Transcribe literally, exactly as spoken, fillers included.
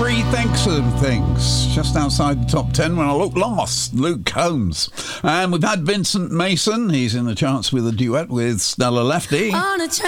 Rethinks Things, just outside the top ten when I look lost. Luke Combs. And we've had Vincent Mason. He's in the charts with a duet with Stella Lefty. On a